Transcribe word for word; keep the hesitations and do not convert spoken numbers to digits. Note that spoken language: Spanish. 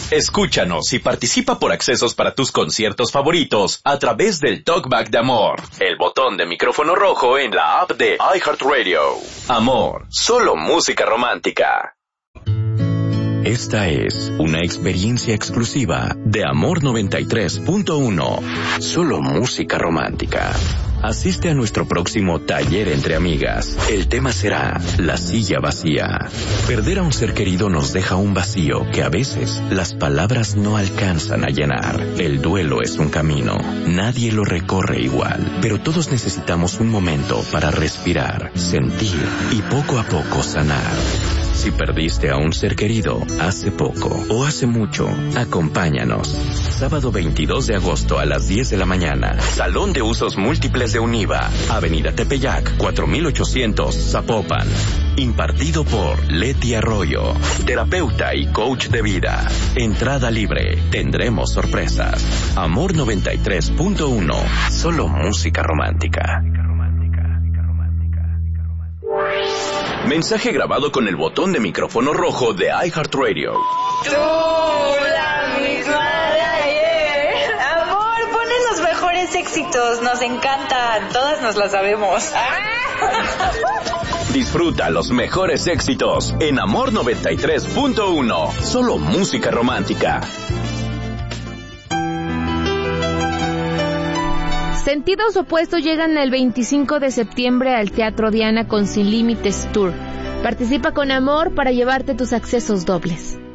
Escúchanos y participa por accesos para tus conciertos favoritos a través del Talkback de Amor, el botón de micrófono rojo en la app de iHeartRadio. Amor, solo música romántica. Esta es una experiencia exclusiva de Amor noventa y tres punto uno. Solo música romántica. Asiste a nuestro próximo taller entre amigas. El tema será la silla vacía. Perder a un ser querido nos deja un vacío que a veces las palabras no alcanzan a llenar. El duelo es un camino. Nadie lo recorre igual, pero todos necesitamos un momento para respirar, sentir y poco a poco sanar. Si perdiste a un ser querido hace poco o hace mucho, acompáñanos. Sábado veintidós de agosto a las diez de la mañana. Salón de Usos Múltiples de Univa. Avenida Tepeyac, cuatro mil ochocientos, Zapopan. Impartido por Leti Arroyo, terapeuta y coach de vida. Entrada libre. Tendremos sorpresas. Amor noventa y tres punto uno. Solo música romántica. Mensaje grabado con el botón de micrófono rojo de iHeartRadio. Tú, la misma de ayer. Amor, ponen los mejores éxitos. Nos encantan. Todas nos las sabemos. Disfruta los mejores éxitos en Amor noventa y tres punto uno. Solo música romántica. Sentidos Opuestos llegan el veinticinco de septiembre al Teatro Diana con Sin Límites Tour. Participa con Amor para llevarte tus accesos dobles.